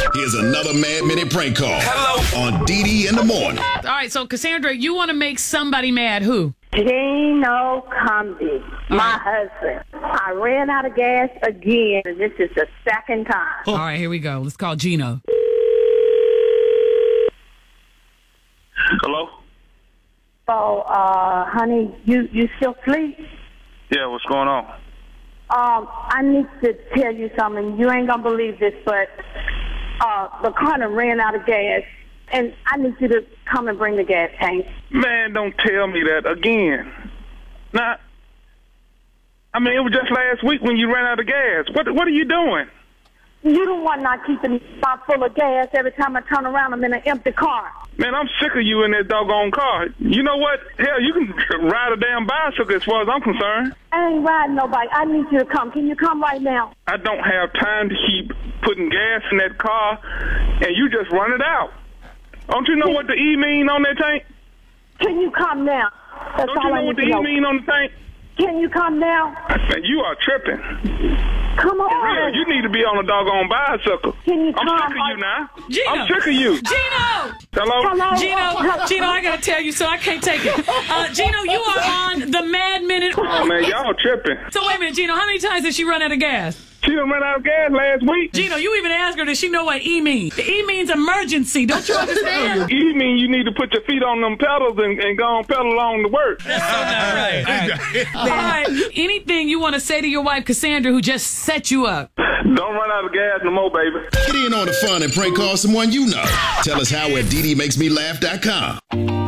Here's another Mad Minute prank call. Hello. On Dee in the morning. All right, so Cassandra, you want to make somebody mad. Who? Gino Cumby, my husband. I ran out of gas again, and this is the second time. All right, here we go. Let's call Gino. Hello? So, honey, you still asleep? Yeah, what's going on? I need to tell you something. You ain't gonna believe this, but the car done ran out of gas, and I need you to come and bring the gas tank. Man, don't tell me that again. Now, I mean, it was just last week when you ran out of gas. What are you doing? You the one not keeping me full of gas. Every time I turn around, I'm in an empty car. Man, I'm sick of you in that doggone car. You know what? Hell, you can ride a damn bicycle as far as I'm concerned. I ain't riding nobody. I need you to come. Can you come right now? I don't have time to keep putting gas in that car, and you just run it out. Don't you know what the E mean on that tank? Can you come now? That's Don't all you know I what need the to E know. mean on the tank? Can you come now? Man, you are tripping. Come on. Real, you need to be on a doggone bicycle. Can you I'm come? sick of you now. Gino. I'm sick of you. Gino! Hello? Gino, I got to tell you, so I can't take it. Gino, you are on the Mad Minute. Oh, man, y'all tripping. So wait a minute, Gino, how many times did she run out of gas? She done ran out of gas last week. Gino, you even asked her, does she know what E means? The E means emergency. Don't you understand? You mean you need to put your feet on them pedals and go on pedal along to work. That's so not right. All right. Anything you want to say to your wife, Cassandra, who just set you up? Don't run out of gas no more, baby. Get in on the fun and prank call someone you know. Tell us how at DDMakesMeLaugh.com.